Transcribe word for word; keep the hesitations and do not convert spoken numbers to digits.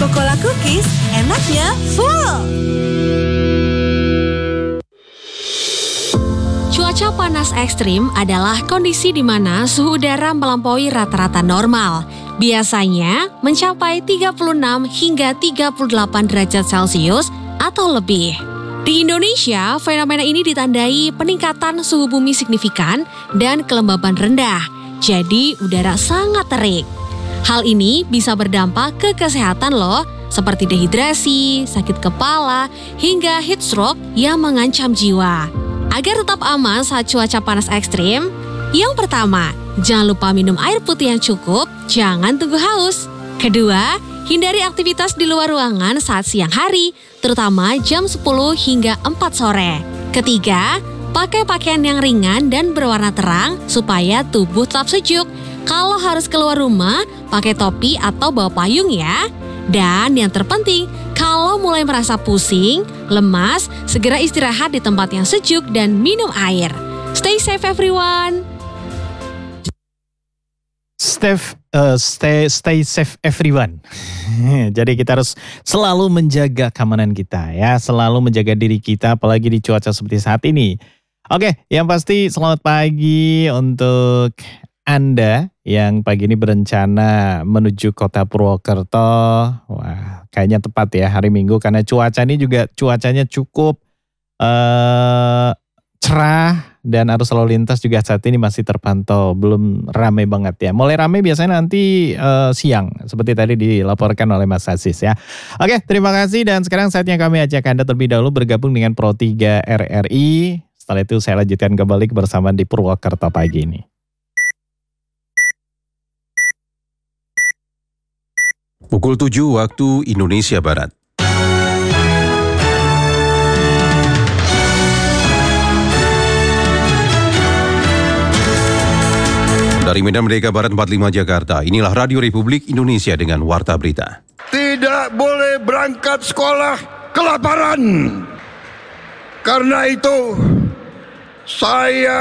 Coca-Cola Cookies, enaknya full. Cuaca panas ekstrim adalah kondisi di mana suhu udara melampaui rata-rata normal. Biasanya mencapai tiga puluh enam hingga tiga puluh delapan derajat Celcius atau lebih. Di Indonesia, fenomena ini ditandai peningkatan suhu bumi signifikan dan kelembaban rendah. Jadi, udara sangat terik. Hal ini bisa berdampak ke kesehatan loh, seperti dehidrasi, sakit kepala, hingga heat stroke yang mengancam jiwa. Agar tetap aman saat cuaca panas ekstrim, yang pertama, jangan lupa minum air putih yang cukup, jangan tunggu haus. Kedua, hindari aktivitas di luar ruangan saat siang hari, terutama jam sepuluh hingga empat sore. Ketiga, pakai pakaian yang ringan dan berwarna terang supaya tubuh tetap sejuk. Kalau harus keluar rumah, pakai topi atau bawa payung ya. Dan yang terpenting, kalau mulai merasa pusing, lemas, segera istirahat di tempat yang sejuk dan minum air. Stay safe everyone! Stay, uh, stay, stay safe everyone. Jadi kita harus selalu menjaga keamanan kita ya, selalu menjaga diri kita apalagi di cuaca seperti saat ini. Oke, yang pasti selamat pagi untuk Anda yang pagi ini berencana menuju kota Purwokerto. Wah, kayaknya tepat ya hari Minggu karena cuaca ini juga cuacanya cukup uh, cerah dan arus lalu lintas juga saat ini masih terpantau belum ramai banget ya. Mulai ramai biasanya nanti uh, siang seperti tadi dilaporkan oleh Mas Aziz ya. Oke, terima kasih dan sekarang saatnya kami ajak Anda terlebih dahulu bergabung dengan Pro tiga R R I. Setelah itu saya lanjutkan kembali kebersamaan di Purwokerto pagi ini. Pukul tujuh waktu Indonesia Barat. Dari Medan Merdeka Barat empat puluh lima Jakarta, inilah Radio Republik Indonesia dengan Warta Berita. Tidak boleh berangkat sekolah kelaparan. Karena itu, saya